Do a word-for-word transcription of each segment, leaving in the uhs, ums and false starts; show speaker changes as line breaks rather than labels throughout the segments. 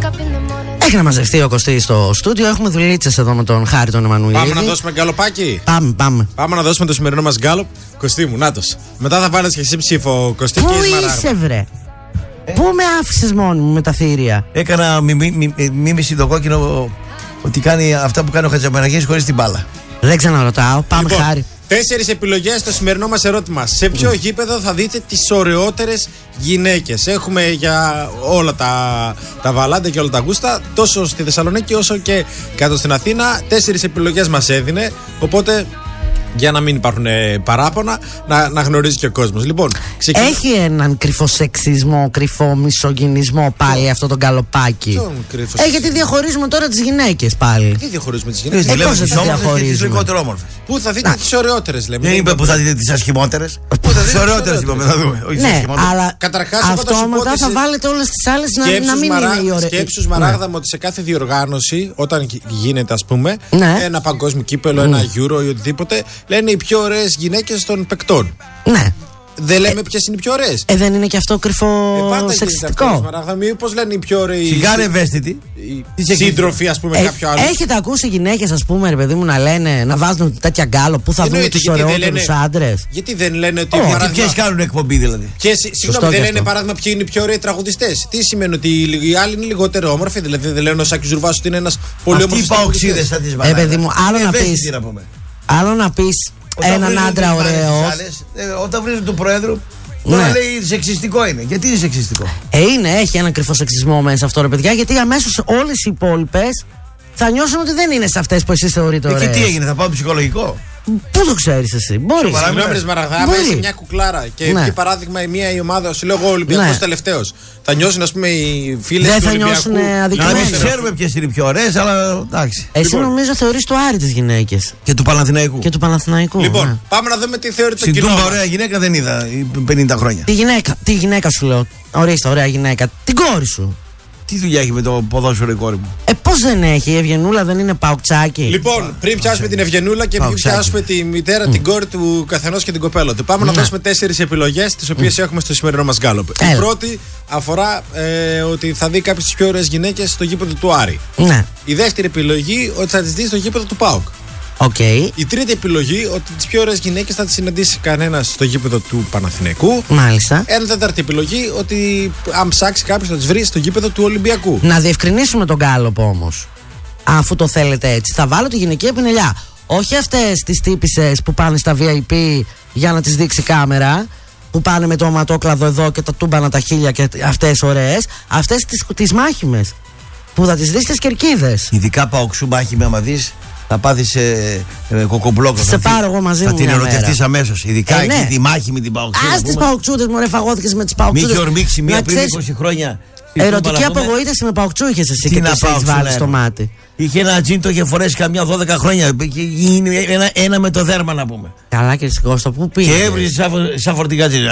Έχει να μαζευτεί ο Κωστής στο στούντιο. Έχουμε δουλίτσες εδώ με τον Χάρη τον Εμμανουηλίδη.
Πάμε να δώσουμε γκαλοπάκι.
Πάμε, πάμε.
Πάμε να δώσουμε το σημερινό μας γκάλοπ. Κωστή μου, νάτος. Μετά θα βάλεις και εσύ ψήφο, Κωστή.
Πού είσαι, βρε? Ε? Πού με άφησες μόνη μου με τα θήρια?
Έκανα μίμηση το κόκκινο ότι κάνει αυτά που κάνει ο Χατζημαρκάκης χωρίς την μπάλα.
Δεν ξαναρωτάω. Πάμε,
λοιπόν,
Χάρη.
Τέσσερις επιλογές στο σημερινό μας ερώτημα. Σε ποιο mm. γήπεδο θα δείτε τις ωραιότερες γυναίκες? Έχουμε για όλα τα, τα βαλάντα και όλα τα γούστα, τόσο στη Θεσσαλονίκη όσο και κάτω στην Αθήνα. Τέσσερις επιλογές μας έδινε. Οπότε, για να μην υπάρχουν παράπονα, να, να γνωρίζει και ο κόσμος. Λοιπόν, ξεκινά...
Έχει έναν κρυφό σεξισμό, κρυφό μισογυνισμό πάλι αυτό το γκαλοπάκι. Ε, γιατί διαχωρίζουμε τώρα τις γυναίκες πάλι.
Τι διαχωρίζουμε τις γυναίκες?
Ε, πώς θα διαχωρίζουμε?
Τις λιγότερο όμορφες.
Πού θα δείτε τις ωραιότερες, λέμε.
Δεν είπε που θα δείτε τις ασχημότερες. Πού θα δείτε τις ωραιότερες, είπαμε, θα δούμε.
Ναι, αλλά
καταρχάς,
αυτόματα θα βάλετε όλες τις άλλες να, να μην είναι οι ωραίες.
Σκέψους, Μαράγδα μου, ότι σε κάθε διοργάνωση, όταν γίνεται, ας πούμε,
ναι.
ένα παγκόσμιο κύπελο, ένα Euro ή οτιδήποτε, λένε οι πιο ωραίες γυναίκες των παικτών.
Ναι.
Δεν λέμε ε, ποιες είναι οι πιο ωραίες.
Ε, δεν είναι και αυτό κρυφό
ε,
σεξιστικό?
Πώς λένε οι πιο ωραίοι.
Σιγάρε ευαίσθητοι.
Σύντροφοι, ας πούμε,
ε,
κάποιο άλλο.
Έχετε ακούσει γυναίκες, ας πούμε, ρε παιδί μου, να λένε, να βάζουν τέτοια γκάλο που θα
Εννοείται,
δούμε τους ωραιότερους άντρες?
Γιατί δεν λένε ότι.
Oh, και ποιες κάνουν εκπομπή δηλαδή?
Συγγνώμη, δεν λένε παράδειγμα ποιοι είναι οι πιο ωραίοι τραγουδιστές? Τι σημαίνει? Ότι οι άλλοι είναι λιγότερο όμορφοι? Δηλαδή δεν λένε ο Σάκης Ζουρβάς ότι είναι ένας πολύ όμορφος τραγουδιστής?
Αυτοί οι παοξίδες θα τις
βάλουν. Ε, παιδί μου, άλλο να πεις. Άλλο να πεις έναν άντρα ωραίο.
Όταν βρίζουν του Προέδρου. Τώρα ναι. λέει σεξιστικό είναι. Γιατί είναι σεξιστικό?
Ε, είναι, έχει έναν κρυφό σεξισμό μέσα αυτό, ρε παιδιά. Γιατί αμέσως όλες οι υπόλοιπες θα νιώσουν ότι δεν είναι σε αυτές που εσείς θεωρείτε ωραίες.
Ε, και τι έγινε, θα πάω ψυχολογικό?
Πού το ξέρεις εσύ? Μπορεί.
Συγγνώμη, Μαραγδά, άμα είσαι μια κουκλάρα και ναι. παράδειγμα η μία η ομάδα, σου λέω εγώ Ολυμπιακός ναι. τελευταίος, θα νιώσουν, ας πούμε, οι φίλες του Ολυμπιακού?
Δεν θα νιώσουν αδικημένοι.
Να μην ξέρουμε ποιες είναι οι πιο ωραίες, αλλά εντάξει.
Εσύ λοιπόν, νομίζω θεωρείς το Άρη τις γυναίκες.
Και του Παναθηναϊκού.
Και του Παναθηναϊκού.
Λοιπόν,
ναι.
πάμε να δούμε τι θεωρεί το κοινό.
Στην ωραία γυναίκα δεν είδα πενήντα χρόνια.
Τη γυναίκα, τη γυναίκα σου λέω. Ορίστε, ωραία γυναίκα. Την κόρη σου.
Τι δουλειά έχει με το ποδόσφαιρο η κόρη μου?
Ε, πώς δεν έχει? Η Ευγενούλα δεν είναι παουτσάκι?
Λοιπόν, πριν πιάσουμε την Ευγενούλα και πριν πιάσουμε τη μητέρα, mm. την κόρη του καθενός και την κοπέλα του, πάμε mm. να δώσουμε τέσσερις επιλογές, τις οποίες mm. έχουμε στο σημερινό μας γκάλοπ. Η πρώτη αφορά ε, ότι θα δει κάποιες τις πιο ωραίες γυναίκες στο γήπεδο του Άρη.
Ναι.
Η δεύτερη επιλογή, ότι θα τις δει στο γήπεδο του ΠΑΟΚ.
Okay.
Η τρίτη επιλογή, ότι τις πιο ωραίες γυναίκες θα τις συναντήσει κανένας στο γήπεδο του Παναθηναϊκού.
Μάλιστα.
Ένα τέταρτη επιλογή, ότι αν ψάξει κάποιος θα τις βρει στο γήπεδο του Ολυμπιακού.
Να διευκρινίσουμε τον γκάλοπ όμως, αφού το θέλετε έτσι. Θα βάλω τη γυναικεία πινελιά. Όχι αυτές τις τύπισσες που πάνε στα βι άι πι για να τις δείξει κάμερα, που πάνε με το οματόκλαδο εδώ και τα τούμπανα τα χίλια και αυτές ωραίες. Αυτές τις, τις μάχημες που θα τις δεις στις κερκίδες.
Ειδικά παοξού μάχημε, άμα δεις, θα πάθεις ε, ε, κοκομπλόκο.
Σε πάρω εγώ μαζί μου.
Θα την ερωτευτείς αμέσως. Ειδικά ε, ναι. εκεί τη μάχη με την παοξούδα.
Ας τις παοξούδες, μωρέ, φαγώθηκες με τις παοξούδες.
Μη έχει ορμήξει μία πριν είκοσι χρόνια.
Ερωτική απογοήτευση με παοξού είχες εσύ και τις έχεις βάλει στο μάτι.
Είχε ένα τζιν, το είχε φορέσει καμιά δώδεκα χρόνια. Είναι ένα, ένα με το δέρμα να πούμε.
Καλά και Κώστα, πού πήγες?
Και έβριζε σαν, σαν φορτικά τζιν.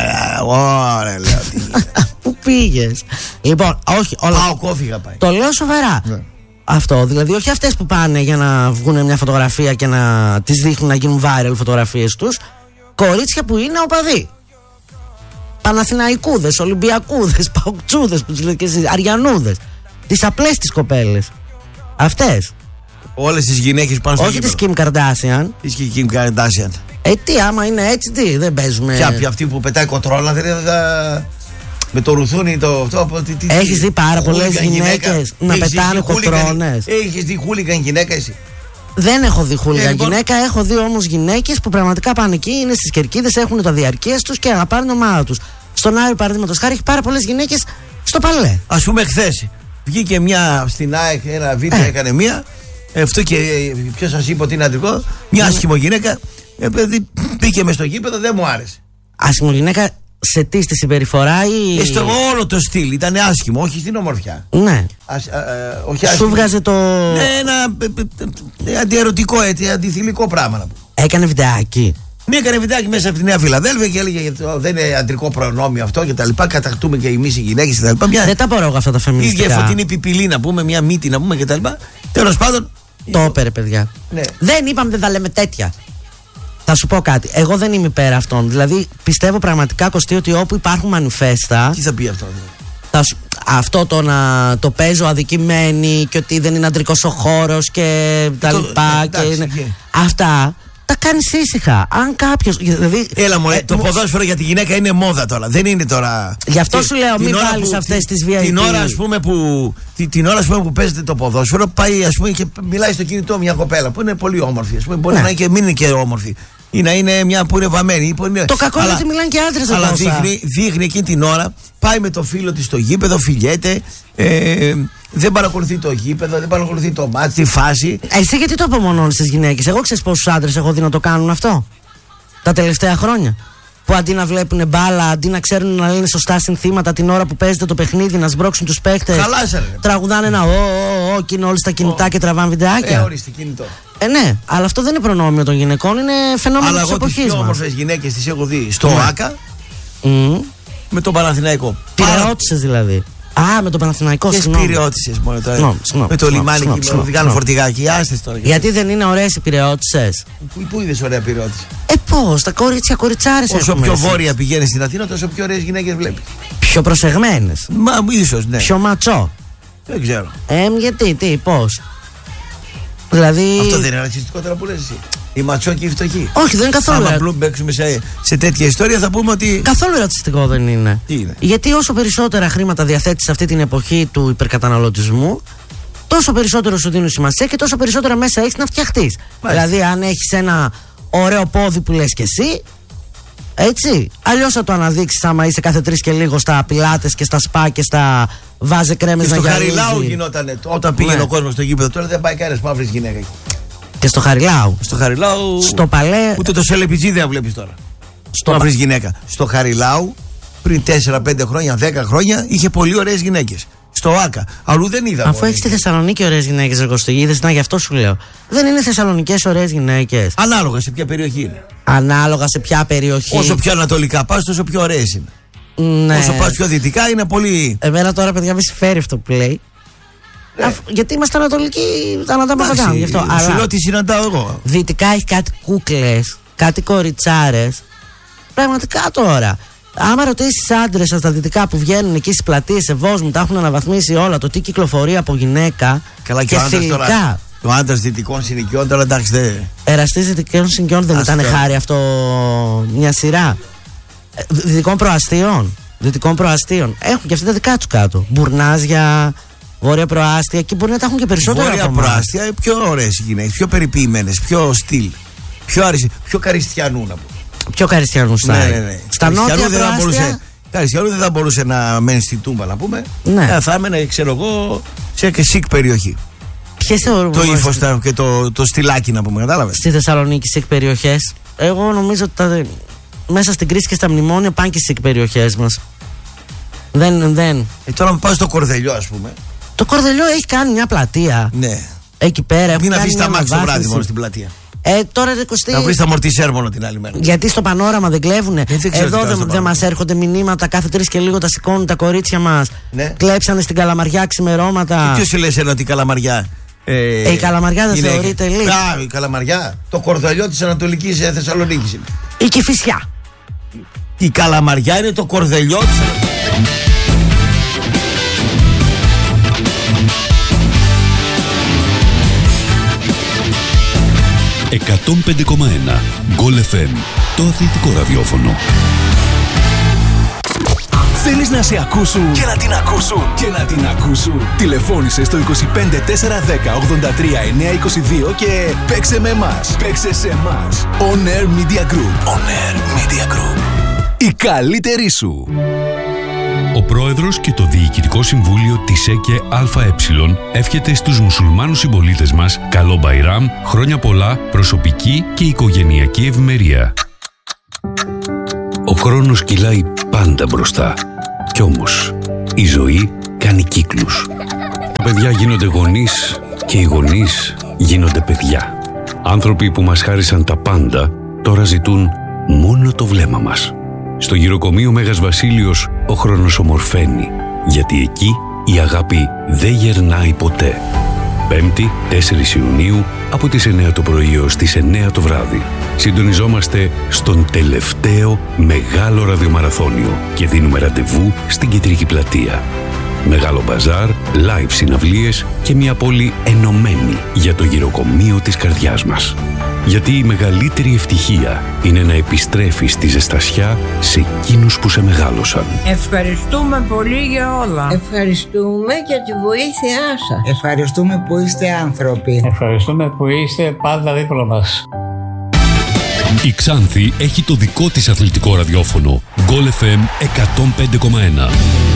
Ωραία, λέω.
Πού πήγες? Λοιπόν, όχι.
Πάω κόφηγα πάει.
Το λέω σοβαρά. Αυτό, δηλαδή όχι αυτές που πάνε για να βγουν μια φωτογραφία και να τις δείχνουν να γίνουν viral φωτογραφίες τους. Κορίτσια που είναι οπαδοί. Παναθηναϊκούδες, Ολυμπιακούδες, Παοκτσούδες που τους λέτε και εσείς, Αριανούδες. Τις απλές τις κοπέλες. Αυτές.
Όλες τις γυναίκες πάνω στο
όχι
γήπεδο.
Της Kim Kardashian.
Της Kim Kardashian.
Ε, τι, άμα είναι έτσι, τι, δεν παίζουμε.
Ποια, αυτή που πετάει κοτρόλα, δεν είναι θα... Με το ρουθούνι το αυτό.
Έχεις δει πάρα πολλές γυναίκες να πετάνε κοτρώνες?
Έχεις δει χούλιγκαν γυναίκα εσύ?
Δεν έχω δει χούλιγκαν
ε, λοιπόν...
γυναίκα. Έχω δει όμως γυναίκες που πραγματικά πάνε εκεί, είναι στις κερκίδες, έχουν τα διαρκείας τους και αγαπάνε την ομάδα τους. Στον Άρη, παραδείγματος χάρη, έχει πάρα πολλές γυναίκες στο παλέ.
Ας πούμε, χθες βγήκε μια στην ΑΕΚ, ένα βίντεο ε. έκανε μία. Αυτό και ποιος σας είπε ότι είναι αντρικό? Μια άσχημο γυναίκα. Ε, παιδί, πήγε μες στο γήπεδο, δεν μου άρεσε.
Άσχημο γυναίκα. Σε τι, στη συμπεριφορά ή...
Ε, στο όλο το στυλ ήταν άσχημο, όχι στην ομορφιά.
Ναι.
Ας, α, α, όχι άσχημο.
Σου βγάζε το...
Ναι, ένα ε, ε, αντιερωτικό, έτσι, αντιθυλικό πράγμα να πω.
Έκανε βιντεάκι.
Ναι, έκανε βιντεάκι μέσα από τη Νέα Φιλαδέλφια και έλεγε δεν είναι αντρικό προνόμιο αυτό και τα λοιπά. Κατακτούμε και εμείς οι γυναίκες και τα λοιπά. Μια...
Δεν τα μπορώ αυτά τα φεμινιστικά.
Ίδια φωτεινή πιπηλή να πούμε, μια μύτη να πούμε και τα λοιπά. Τέλος πάντων.
Το έπαιρε, παιδιά. Ναι. Δεν είπαμε, δεν θα λέμε τέτοια. Θα σου πω κάτι. Εγώ δεν είμαι υπέρ αυτών. Δηλαδή, πιστεύω πραγματικά, Κωστή, ότι όπου υπάρχουν μανιφέστα.
Τι θα πει αυτό,
θα σου... αυτό το να το παίζω αδικημένη και ότι δεν είναι αντρικός ο χώρος και τα λοιπά. Και είναι... Αυτά τα κάνεις ήσυχα. Αν κάποιος. Δηλαδή,
Έλα μου, ε, το ποδόσφαιρο για τη γυναίκα είναι μόδα τώρα. Δεν είναι τώρα.
Γι' αυτό σου λέω, μην βάλεις αυτές τις βι άι πι.
Την ώρα, ας πούμε, που, την, την ώρα, ας πούμε, που παίζετε το ποδόσφαιρο, πάει, ας πούμε, και μιλάει στο κινητό μια κοπέλα που είναι πολύ όμορφη. Ας πούμε, μπορεί ναι. να είναι και μην είναι και όμορφη. Ή να είναι μια που είναι βαμμένη. Που είναι...
Το κακό είναι ότι μιλάνε και άντρες.
Αλλά δείχνει, δείχνει εκείνη την ώρα, πάει με το φίλο της στο γήπεδο, φιλιέται. Ε, δεν παρακολουθεί το γήπεδο, δεν παρακολουθεί το μάτι, τη φάση.
Εσύ γιατί το απομονώνεις στις γυναίκες? Εγώ ξέρεις πόσους άντρες έχω δει να το κάνουν αυτό τα τελευταία χρόνια. Που αντί να βλέπουν μπάλα, αντί να ξέρουν να λένε σωστά συνθήματα την ώρα που παίζεται το παιχνίδι, να σμπρώξουν τους παίχτες.
Χαλάσανε.
Τραγουδάνε ένα ο, ο, ο, και είναι όλοι στα κινητά oh. και τραβάνε βιντεάκια.
Ε, ορίστε, κινητό.
Ε, ναι, αλλά αυτό δεν είναι προνόμιο των γυναικών, είναι φαινόμενο της εποχής μας. Αλλά εγώ τις πιο
όμορφες γυναίκες τις έχω δει στο
yeah.
ΆΚΑ
mm.
με τον Παναθηναϊκό.
Πειραιώτησες δηλαδή. Α, με τον Παναθηναϊκό, συγγνώμη.
Και πειραιώτησες μόνο τώρα.
Συγνώμη, συγνώμη,
με το
συγνώμη,
λιμάνι
συγνώμη,
και
συγνώμη,
με κάνω φορτηγάκι. Άστες τώρα.
Γιατί δεν είναι ωραίες οι πειραιώτησες?
Πού, πού είδες ωραία πειραιώτηση?
Ε, πώς, τα κορίτσια κοριτσάρες.
Όσο πιο εσύ. Βόρεια πηγαίνεις στην Αθήνα, τόσο πιο ωραίες γυναίκες βλέπεις.
Πιο προσεγμένες.
Μα ίσως, ναι.
Πιο ματσό.
Δεν ξέρω.
Ε, γιατί, τι, πώς? Δηλαδή.
Αυτό δεν είναι ρατσιστικό τώρα που λες εσύ? Η ματσό και η φτωχή.
Όχι, δεν είναι καθόλου.
Αν απλού μπαίξουμε σε, σε τέτοια ιστορία, θα πούμε ότι.
Καθόλου ρατσιστικό δεν είναι.
Τι είναι?
Γιατί όσο περισσότερα χρήματα διαθέτεις σε αυτή την εποχή του υπερκαταναλωτισμού, τόσο περισσότερο σου δίνουν σημασία και τόσο περισσότερα μέσα έχεις να φτιαχτείς. Δηλαδή, αν έχεις ένα ωραίο πόδι που λες και εσύ, έτσι. Αλλιώς θα το αναδείξεις άμα είσαι κάθε τρεις και λίγο στα πιλάτες και στα σπα και στα βάζε κρέμες να γυαλίζει.
Στο Χαριλάου γινότανε όταν πήγαινε ναι. ο κόσμος στο γήπεδο. Τώρα δεν πάει κανένας μαύρη γυναίκα.
Και στο Χαριλάου.
Στο Χαριλάου.
Στο Παλέ.
Ούτε το Σελεπιτζή δεν βλέπεις τώρα. Στο μαύρη γυναίκα. Στο Χαριλάου πριν τέσσερα πέντε χρόνια, δέκα χρόνια είχε πολύ ωραίες γυναίκες. Στο ΆΚΑ. Αλλού δεν είδα.
Αφού έχει στη Θεσσαλονίκη ωραίες γυναίκες, εγώ στο είδες, να γι' αυτό σου λέω. Δεν είναι Θεσσαλονικές ωραίες γυναίκες?
Ανάλογα σε ποια περιοχή είναι.
Ανάλογα σε ποια περιοχή.
Όσο πιο ανατολικά πας, τόσο πιο ωραίες είναι.
Ναι.
Όσο πας πιο δυτικά είναι πολύ.
Εμένα τώρα, παιδιά, με συμφέρει αυτό που λέει. Ναι. Αφ, γιατί είμαστε ανατολικοί, τα να τα παπατάμε γι' αυτό.
Σου λέω τι συναντάω εγώ.
Δυτικά έχει κάτι κούκλες, κάτι κοριτσάρες. Πραγματικά τώρα. Άμα ρωτήσεις άντρες στα δυτικά που βγαίνουν εκεί στις πλατείες Σεβόσμου, τα έχουν αναβαθμίσει όλα, το τι κυκλοφορεί από γυναίκα.
Καλά, και, και θηλυκά. Ο άντρας δυτικών συνοικιών, τώρα εντάξει δεν.
Εραστής δυτικών συνοικιών δεν ήταν χάρη αυτό μια σειρά? Δυτικών προαστίων. Δυτικών προαστίων. Έχουν και αυτά τα δικά τους κάτω. Μπουρνάζια, βόρεια προάστια. Και μπορεί να τα έχουν και περισσότερα.
Βόρεια προάστια, πιο ωραίες γυναίκες, πιο περιποιημένες, πιο στυλ. Πιο, αρισι, πιο καριστιανού να πούμε.
Πιο καριστιανού στυλ.
Ναι, ναι, ναι.
Στα νότια προάστια.
Καριστιανού δεν θα μπορούσε να μένει στη Τούμπα να πούμε.
Ναι.
Θα έμενε, ξέρω εγώ, σε σικ περιοχή.
Ποιες θεωρούμε?
Το ύφος και το, το στυλάκι να πούμε, κατάλαβες.
Στη Θεσσαλονίκη σικ περιοχές. Εγώ νομίζω ότι τα, μέσα στην κρίση και στα μνημόνια πάνε και σικ περιοχές μας. Δεν, δεν.
Ε, τώρα με πάω στο Κορδελιό, ας πούμε.
Το Κορδελιό έχει κάνει μια πλατεία.
Ναι.
Εκεί πέρα.
Μην αφήσει τα μάξι το βράδυ μόνο στην πλατεία.
Ε, τώρα ρε Κωστή.
Να βρει τα μορτισέρ μόνο την άλλη μέρα.
Γιατί στο πανόραμα δεν κλέβουνε.
Ε, δεν
Εδώ δεν δε μας έρχονται μηνύματα κάθε τρεις και λίγο τα σηκώνουν τα κορίτσια μας.
Ναι.
Κλέψανε στην Καλαμαριά ξημερώματα.
Ποιο σου λες ένα ότι η Καλαμαριά.
Ε, ε, η Καλαμαριά δεν είναι... θεωρείται λίγη.
Α, η Καλαμαριά. Το Κορδελιό της Ανατολικής Θεσσαλονίκης είναι.
Η Κηφισιά.
Η Καλαμαριά είναι το Κορδελιό της Ανατολικής.
εκατόν πέντε κόμμα ένα Γκολ εφ εμ, το αθλητικό ραδιόφωνο.
Θέλεις να σε ακούσουν και να την ακούσουν και να την ακούσουν? Τηλεφώνησε στο είκοσι πέντε τέσσερα δέκα ογδόντα τρία εννιακόσια είκοσι δύο και παίξε με εμάς. Παίξε σε εμάς. On Air Media Group. On Air Media Group. Η καλύτερη σου.
Ο πρόεδρος και το Διοικητικό Συμβούλιο της ΕΚΕ ΑΕ εύχεται στους μουσουλμάνους συμπολίτες μας καλό Μπαϊράμ, χρόνια πολλά, προσωπική και οικογενειακή ευημερία. Ο χρόνος κυλάει πάντα μπροστά. Κι όμως η ζωή κάνει κύκλους. Τα παιδιά γίνονται γονείς και οι γονείς γίνονται παιδιά. Άνθρωποι που μας χάρισαν τα πάντα τώρα ζητούν μόνο το βλέμμα μας. Στο γυροκομείο Μέγας Βασίλειος ο χρόνος ομορφαίνει, γιατί εκεί η αγάπη δεν γερνάει ποτέ. Πέμπτη, τέσσερις Ιουνίου, από τις εννιά το πρωί ως τις εννιά το βράδυ. Συντονιζόμαστε στον τελευταίο μεγάλο ραδιομαραθώνιο και δίνουμε ραντεβού στην Κεντρική Πλατεία. Μεγάλο μπαζάρ, live συναυλίες και μια πόλη ενωμένη για το γυροκομείο της καρδιάς μας. Γιατί η μεγαλύτερη ευτυχία είναι να επιστρέφεις τη ζεστασιά σε εκείνους που σε μεγάλωσαν.
Ευχαριστούμε πολύ για όλα.
Ευχαριστούμε για τη βοήθειά σας.
Ευχαριστούμε που είστε άνθρωποι.
Ευχαριστούμε που είστε πάντα δίπλα μας.
Η Ξάνθη έχει το δικό της αθλητικό ραδιόφωνο. Γκολ εφ εμ εκατόν πέντε κόμμα ένα.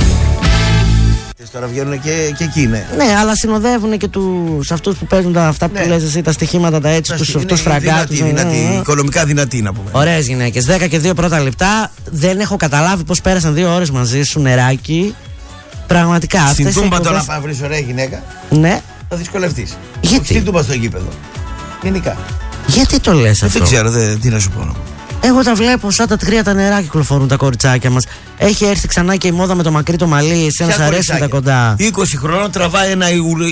Τώρα βγαίνουν και, και εκεί, ναι.
Ναι, αλλά συνοδεύουν και τους αυτούς που παίζουν τα, αυτά που
Ναι.
λες εσύ, τα στοιχήματα, τα έτσι, τους αυτούς φραγκάτους.
Δυνατή, δυνατή,
ναι, ναι.
οικονομικά δυνατή να πούμε.
Ωραίες γυναίκες. δέκα και δύο πρώτα λεπτά. Δεν έχω καταλάβει πώς πέρασαν δύο ώρες μαζί σου, νεράκι. Πραγματικά.
Στην
αυτές οι
Τούμπα τώρα
εκπομπές-
να βρεις ωραία γυναίκα,
Ναι.
θα δυσκολευτείς.
Γιατί?
Στην Τούμπα στο γήπεδο. Γενικά.
Γιατί το λες αυτό?
Δεν ξέρω, δε, τι να σου πω.
Εγώ τα βλέπω σαν τα τρία τα νερά κυκλοφορούν τα κοριτσάκια μας. Έχει έρθει ξανά και η μόδα με το μακρύ το μαλλί. Εσένα σ' αρέσουν τα κοντά.
είκοσι χρονών τραβάει ένα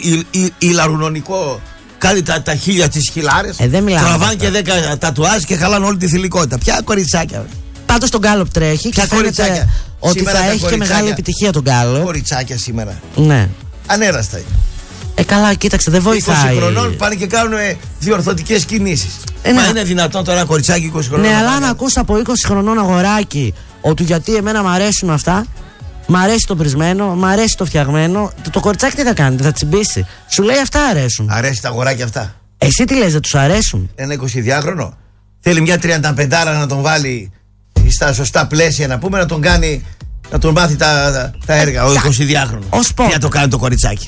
ηλαρουνονικό. Κάνει τα, τα χίλια τις χιλάρες.
Ε, δεν μιλάμε
Τραβάνε
αυτά.
και δέκα τατουάζ και χαλάνε όλη τη θηλυκότητα. Ποια κοριτσάκια.
Πάντως τον Γκάλοπ τρέχει και
Ποια
φαίνεται
κοριτσάκια.
ότι
Σήμερα
θα
τα
έχει και
κοριτσάκια.
μεγάλη επιτυχία τον Γκάλοπ.
Κοριτσάκια σήμερα.
Ναι.
Ανέραστα είναι.
Ε, καλά, κοίταξε, δεν βοηθάει.
είκοσι χρονών πάνε και κάνουν διορθωτικές κινήσεις.
Ε,
Μα
ναι.
είναι δυνατόν τώρα ένα κοριτσάκι είκοσι χρονών.
Ναι,
να
αλλά
πάει
αν ακούς από είκοσι χρονών αγοράκι ότι γιατί εμένα μ' αρέσουν αυτά, μ' αρέσει το πρισμένο, μ' αρέσει το φτιαγμένο, το, το κοριτσάκι τι θα κάνει, θα τσιμπήσει. Σου λέει αυτά αρέσουν.
Αρέσει τα αγοράκια αυτά.
Εσύ τι λες, δεν τους αρέσουν?
Ένα εικοσιδιάχρονο θέλει μια τριανταπεντάρα να τον βάλει στα σωστά πλαίσια, να πούμε, να τον κάνει, να τον μάθει τα, τα, τα έργα. Ο εικοσιδιάχρονο.
Ως πότε?
Τι να το κάνει το κοριτσάκι.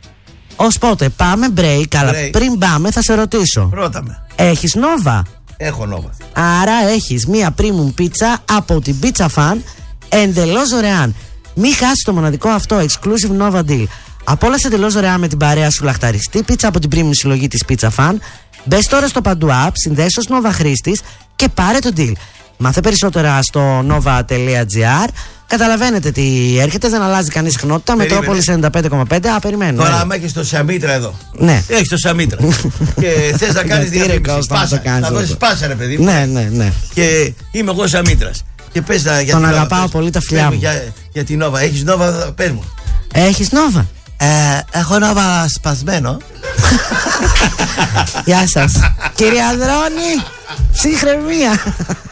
Ως πότε, πάμε break, αλλά
Break.
πριν πάμε θα σε ρωτήσω.
Ρώτα με.
Έχεις Nova?
Έχω Nova.
Άρα έχεις μία premium πίτσα από την Pizza Fan εντελώς δωρεάν. Μην χάσεις το μοναδικό αυτό exclusive Nova deal. Απόλαυσε εντελώς δωρεάν με την παρέα σου λαχταριστή πίτσα από την premium συλλογή της Pizza Fan. Μπες τώρα στο Παντού App, συνδέσου ως Nova χρήστης και πάρε το deal. Μάθε περισσότερα στο nova.gr. Καταλαβαίνετε τι έρχεται, δεν αλλάζει κανείς συχνότητα.
Περίμενε.
Μετρόπολης ενενήντα πέντε κόμμα πέντε. Α, περιμένω.
Τώρα,
έλα.
άμα έχει το Σαμίτρα εδώ.
Ναι.
Έχει το Σαμίτρα. και θε να κάνει
Γιατί, ρε,
διαφήμιση.
Κώστα, να το
Σπάσα.
κάνεις
Να δώσει
αυτό.
σπάσα, ρε παιδί μου.
Ναι, ναι, ναι.
Και είμαι εγώ Σαμίτρα. Και πες να, για
Τον
την Nova,
αγαπάω
πες.
πολύ, τα
Πες
φιλιά
μου
μου.
Για, για την Nova. Έχει Nova, πες μου.
Έχεις Nova?
Ε, έχω Nova σπασμένο.
Γεια σας. Κύριε Ανδρώνη, ψυχραιμία.